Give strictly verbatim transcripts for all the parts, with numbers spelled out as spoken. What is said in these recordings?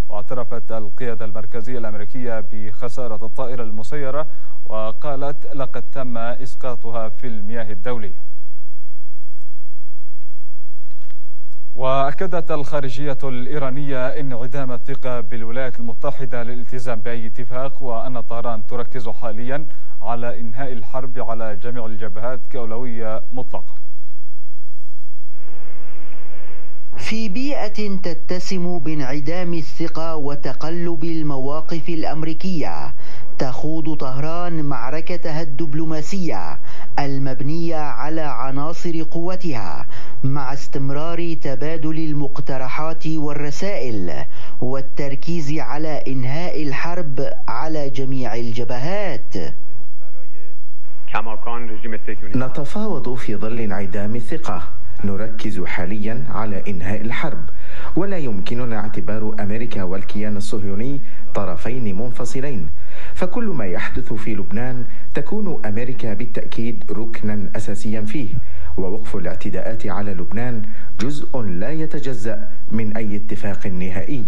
واعترفت القيادة المركزية الأمريكية بخسارة الطائرة المسيرة، وقالت لقد تم إسقاطها في المياه الدولية. وأكدت الخارجية الإيرانية انعدام الثقة بالولايات المتحدة للالتزام بأي اتفاق، وأن طهران تركز حاليا على إنهاء الحرب على جميع الجبهات كأولوية مطلقة. في بيئة تتسم بانعدام الثقة وتقلب المواقف الأمريكية، تخوض طهران معركتها الدبلوماسية المبنية على عناصر قوتها، مع استمرار تبادل المقترحات والرسائل والتركيز على إنهاء الحرب على جميع الجبهات. نتفاوض في ظل انعدام الثقة، نركز حاليا على إنهاء الحرب، ولا يمكننا اعتبار أمريكا والكيان الصهيوني طرفين منفصلين، فكل ما يحدث في لبنان تكون أمريكا بالتأكيد ركنا أساسيا فيه، ووقف الاعتداءات على لبنان جزء لا يتجزأ من أي اتفاق نهائي.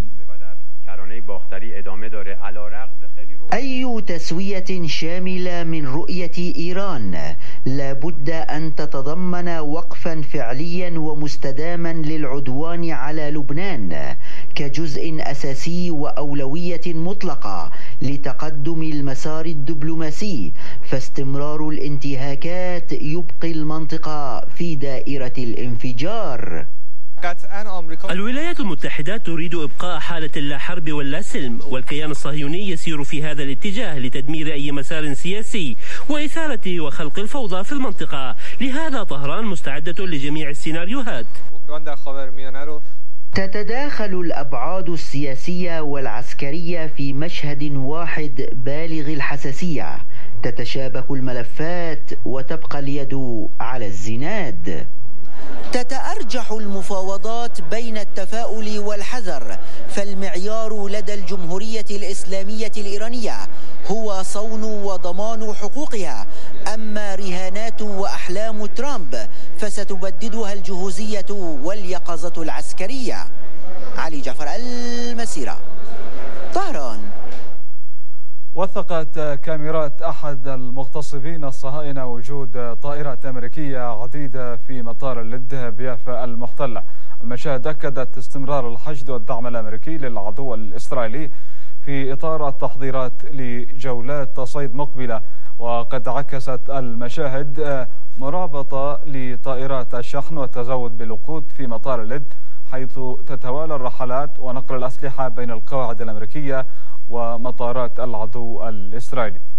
أي تسوية شاملة من رؤية إيران لابد أن تتضمن وقفا فعليا ومستداما للعدوان على لبنان كجزء أساسي وأولوية مطلقة لتقدم المسار الدبلوماسي، فاستمرار الانتهاكات يبقي المنطقة في دائرة الانفجار. الولايات المتحدة تريد إبقاء حالة اللا حرب واللا سلم، والكيان الصهيوني يسير في هذا الاتجاه لتدمير أي مسار سياسي وإثارة وخلق الفوضى في المنطقة. لهذا طهران مستعدة لجميع السيناريوهات. تتداخل الأبعاد السياسية والعسكرية في مشهد واحد بالغ الحساسية، تتشابك الملفات وتبقى اليد على الزناد. تتأرجح المفاوضات بين التفاؤل والحذر، فالمعيار لدى الجمهورية الإسلامية الإيرانية هو صون وضمان حقوقها، أما رهانات وأحلام ترامب فستبددها الجهوزية واليقظة العسكرية. علي جعفر، المسيرة، طهران. وثقت كاميرات أحد المغتصبين الصهاينة وجود طائرات أمريكية عديدة في مطار اللد بيافا المحتلة. المشاهد أكدت استمرار الحشد والدعم الأمريكي للعدو الإسرائيلي في إطار التحضيرات لجولات صيد مقبلة، وقد عكست المشاهد مرابطة لطائرات الشحن والتزود بالوقود في مطار اللد، حيث تتوالى الرحلات ونقل الأسلحة بين القواعد الأمريكية ومطارات العدو الإسرائيلي.